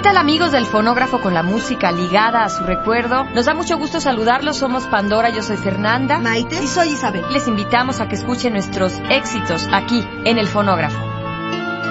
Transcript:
tal, amigos del Fonógrafo, con la música ligada a su recuerdo? Nos da mucho gusto saludarlos. Somos Pandora, yo soy Fernanda. Maite y soy Isabel. Les invitamos a que escuchen nuestros éxitos aquí en el Fonógrafo.